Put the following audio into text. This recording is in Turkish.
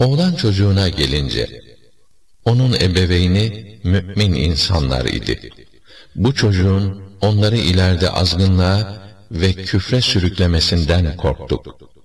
Oğlan çocuğuna gelince, onun ebeveyni mümin insanlar idi. Bu çocuğun onları ileride azgınlığa ve küfre sürüklemesinden korktuk.